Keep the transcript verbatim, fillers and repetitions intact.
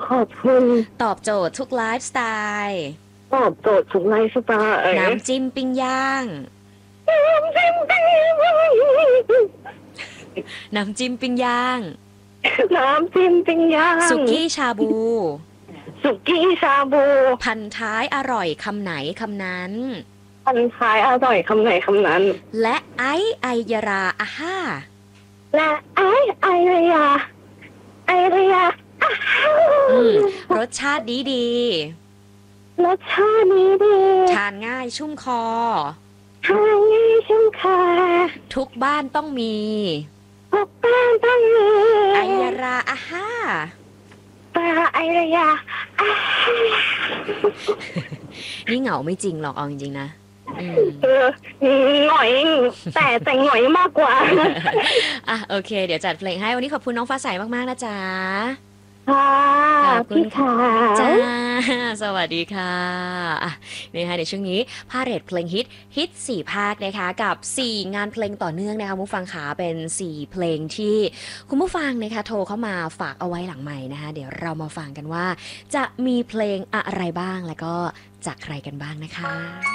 ขอบคุณตอบโจทย์ทุกไลฟ์สไตล์ตอบโจทย์ทุกไลฟ์สไตล์น้ำจิ้มปิ้งย่างน้ำจิ้มปิ้งย่างน้ำจิ้มปิ้งย่างน้ำจิ้มปิ้งย่างสุกี้ชาบูสุกี้ชาบูพันท้ายอร่อยคำไหนคำนั้นพันท้ายอร่อยคำไหนคำนั้นและไอไอยาราอาฮ่าและไอไอเรียไอเรียอืมรสชาติดีดีรสชาตินี้ดีทานง่ายชุ่มคอทานง่ายชุ่มคอทุกบ้านต้องมีพกบ้านต้องมีไอยาราอาฮ่าปลาไอเรียนี่เหงาไม่จริงหรอกเอาจริงๆนะอืมเออหงอยแต่แต่หงอยมากกว่าอ่ะโอเคเดี๋ยวจัดเพลงให้วันนี้ขอบคุณน้องฟ้าใสมากๆนะจ๊ะค่ะขอบคุณพี่ขาจ้าสวัสดีค่ะอ่ะนะคะในช่วงนี้พาเรทเพลงฮิตฮิตสี่ภาคนะคะกับสี่งานเพลงต่อเนื่องนะคะคุณผู้ฟังขาเป็นสี่เพลงที่คุณผู้ฟังนะคะโทรเข้ามาฝากเอาไว้หลังใหม่นะคะเดี๋ยวเรามาฟังกันว่าจะมีเพลงอะไรบ้างแล้วก็จากใครกันบ้างนะคะ